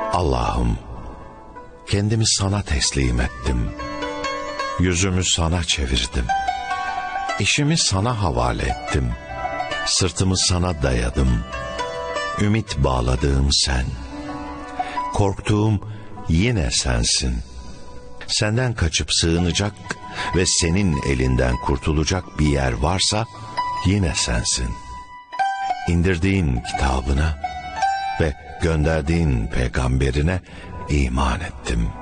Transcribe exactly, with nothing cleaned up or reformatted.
Allah'ım, kendimi sana teslim ettim. Yüzümü sana çevirdim. İşimi sana havale ettim. Sırtımı sana dayadım. Ümit bağladığım sen. Korktuğum yine sensin. Senden kaçıp sığınacak ve senin elinden kurtulacak bir yer varsa yine sensin. İndirdiğin kitabına ve gönderdiğin peygamberine iman ettim.